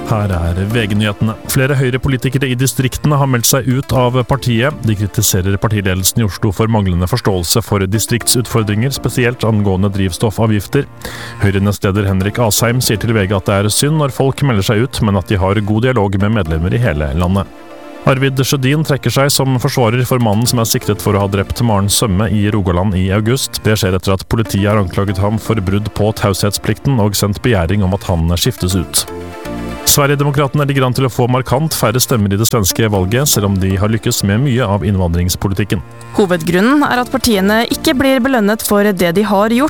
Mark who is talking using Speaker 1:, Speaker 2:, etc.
Speaker 1: Her VG-nyhetene. Flere høyrepolitikere i distriktene har meldt seg ut av partiet. De kritiserer partiledelsen i Oslo for manglende forståelse for distriktsutfordringer, spesielt angående drivstoffavgifter. Høyre-nestleder Henrik Asheim sier til VG at det synd når folk melder seg ut, men at de har god dialog med medlemmer i hele landet. Arvid Sjødin trekker seg som forsvarer for mannen som siktet for å ha drept Maren Sømme i Rogaland i august. Det skjer etter at politiet har anklaget ham for brudd på taushetsplikten og sendt begjæring om at han skiftes ut. Sverigedemokraterne ligger an til å få markant færre stemmer i det svenske valget, selv om de har lykkes med mye av innvandringspolitikken.
Speaker 2: Hovedgrunnen at partiene ikke blir belønnet for det de har gjort,